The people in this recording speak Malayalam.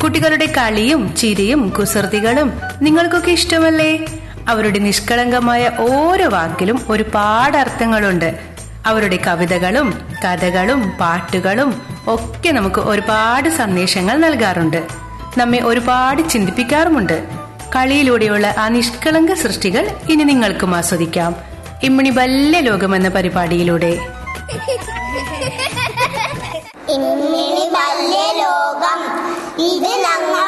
കുട്ടികളുടെ കളിയും ചിരിയും കുസൃതികളും നിങ്ങൾക്കൊക്കെ ഇഷ്ടമല്ലേ? അവരുടെ നിഷ്കളങ്കമായ ഓരോ വാക്കിലും ഒരുപാട് അർത്ഥങ്ങളുണ്ട്. അവരുടെ കവിതകളും കഥകളും പാട്ടുകളും ഒക്കെ നമുക്ക് ഒരുപാട് സന്ദേശങ്ങൾ നൽകാറുണ്ട്. നമ്മെ ഒരുപാട് ചിന്തിപ്പിക്കാറുമുണ്ട്. കളിയിലൂടെയുള്ള ആ നിഷ്കളങ്ക സൃഷ്ടികൾ ഇനി നിങ്ങൾക്കും ആസ്വദിക്കാം ഇമ്മിണി ബല്യ ലോകം എന്ന പരിപാടിയിലൂടെ. ഇമ്മിണി ബല്യ ലോകം ഇത്